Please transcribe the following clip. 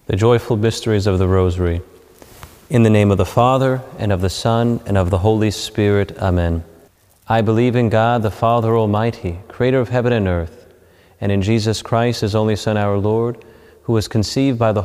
The joyful mysteries of the Rosary. In the name of the Father, and of the Son, and of the Holy Spirit. Amen. I believe in God, the Father Almighty, creator of heaven and earth, and in Jesus Christ, his only Son, our Lord, who was conceived by the